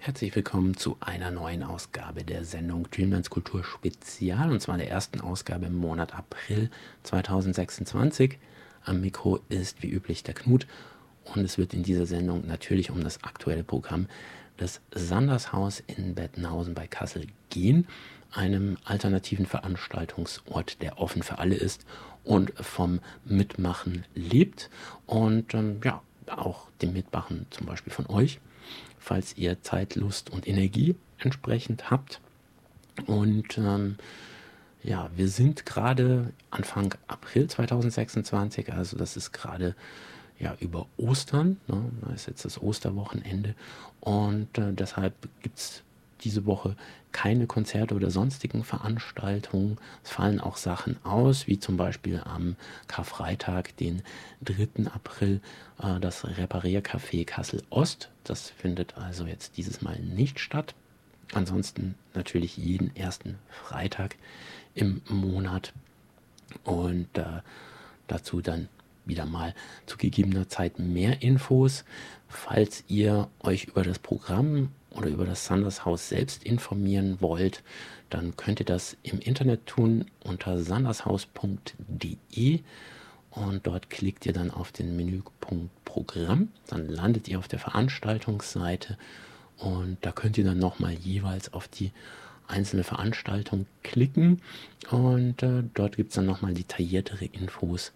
Herzlich willkommen zu einer neuen Ausgabe der Sendung Dreamlands Kultur Spezial, und zwar der ersten Ausgabe im Monat April 2026. Am Mikro ist wie üblich der Knut, und es wird in dieser Sendung natürlich um das aktuelle Programm des Sandershaus in Bettenhausen bei Kassel gehen, einem alternativen Veranstaltungsort, der offen für alle ist und vom Mitmachen lebt und auch dem Mitmachen zum Beispiel von euch, falls ihr Zeit, Lust und Energie entsprechend habt. Und wir sind gerade Anfang April 2026, also das ist gerade über Ostern, ne? Da ist jetzt das Osterwochenende, und deshalb gibt es diese Woche keine Konzerte oder sonstigen Veranstaltungen. Es fallen auch Sachen aus, wie zum Beispiel am Karfreitag, den 3. April, das Repariercafé Kassel Ost. Das findet also jetzt dieses Mal nicht statt. Ansonsten natürlich jeden ersten Freitag im Monat, und dazu dann wieder mal zu gegebener Zeit mehr Infos. Falls ihr euch über das Programm oder über das Sandershaus selbst informieren wollt, dann könnt ihr das im Internet tun unter sandershaus.de, und dort klickt ihr dann auf den Menüpunkt Programm. Dann landet ihr auf der Veranstaltungsseite, und da könnt ihr dann nochmal jeweils auf die einzelne Veranstaltung klicken, und dort gibt es dann nochmal detailliertere Infos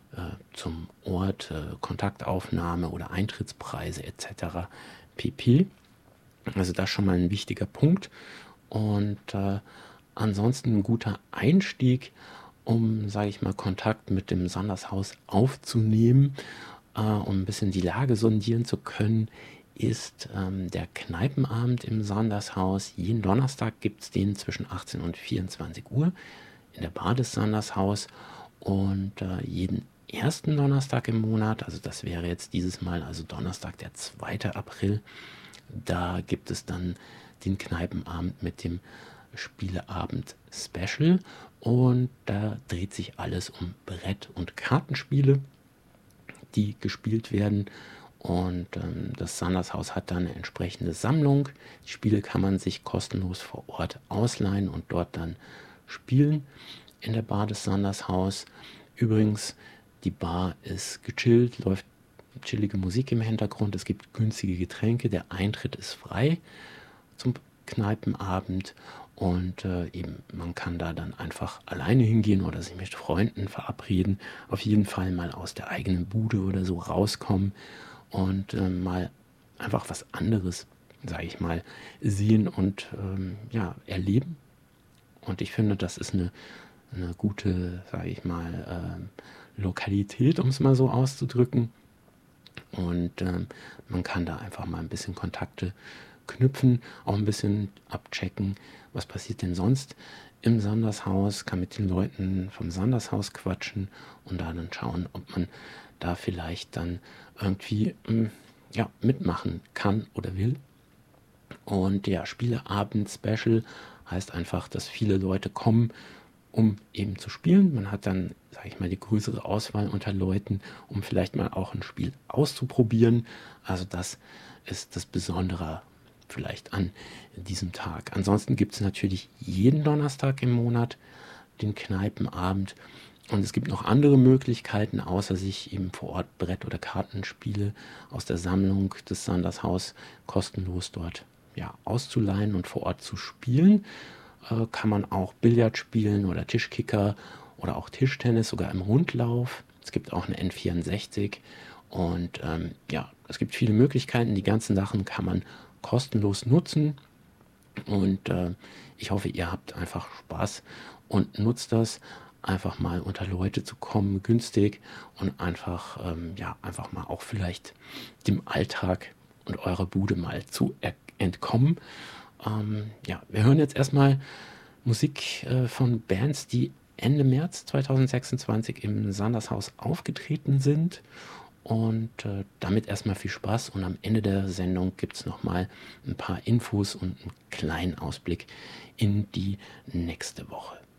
zum Ort, Kontaktaufnahme oder Eintrittspreise etc. pp. Also das ist schon mal ein wichtiger Punkt. Und ansonsten ein guter Einstieg, um, sage ich mal, Kontakt mit dem Sandershaus aufzunehmen, um ein bisschen die Lage sondieren zu können, ist der Kneipenabend im Sandershaus. Jeden Donnerstag gibt es den zwischen 18 und 24 Uhr in der Bar des Sandershaus, und jeden ersten Donnerstag im Monat, also das wäre jetzt dieses Mal, also Donnerstag, der 2. April, da gibt es dann den Kneipenabend mit dem Spieleabend Special, und da dreht sich alles um Brett- und Kartenspiele, die gespielt werden. Und das Sandershaus hat da eine entsprechende Sammlung. Die Spiele kann man sich kostenlos vor Ort ausleihen und dort dann spielen in der Bar des Sandershaus. Übrigens, die Bar ist gechillt, läuft chillige Musik im Hintergrund, es gibt günstige Getränke, der Eintritt ist frei zum Kneipenabend, und eben man kann da dann einfach alleine hingehen oder sich mit Freunden verabreden, auf jeden Fall mal aus der eigenen Bude oder so rauskommen und mal einfach was anderes, sage ich mal, sehen und erleben. Und ich finde, das ist eine gute, sage ich mal, Lokalität, um es mal so auszudrücken. Und man kann da einfach mal ein bisschen Kontakte knüpfen, auch ein bisschen abchecken, was passiert denn sonst im Sandershaus, kann mit den Leuten vom Sandershaus quatschen und da dann schauen, ob man da vielleicht dann irgendwie mitmachen kann oder will. Und ja, Spieleabend-Special heißt einfach, dass viele Leute kommen, um eben zu spielen. Man hat dann, sage ich mal, die größere Auswahl unter Leuten, um vielleicht mal auch ein Spiel auszuprobieren. Also das ist das Besondere vielleicht an diesem Tag. Ansonsten gibt es natürlich jeden Donnerstag im Monat den Kneipenabend. Und es gibt noch andere Möglichkeiten, außer sich eben vor Ort Brett- oder Kartenspiele aus der Sammlung des Sandershaus kostenlos dort auszuleihen und vor Ort zu spielen. Kann man auch Billard spielen oder Tischkicker oder auch Tischtennis, sogar im Rundlauf. Es gibt auch eine N64, und es gibt viele Möglichkeiten. Die ganzen Sachen kann man kostenlos nutzen, und ich hoffe, ihr habt einfach Spaß und nutzt das, einfach mal unter Leute zu kommen, günstig, und einfach einfach mal auch vielleicht dem Alltag und eurer Bude mal zu entkommen. Wir hören jetzt erstmal Musik von Bands, die Ende März 2026 im Sandershaus aufgetreten sind. Und damit erstmal viel Spaß, und am Ende der Sendung gibt es nochmal ein paar Infos und einen kleinen Ausblick in die nächste Woche.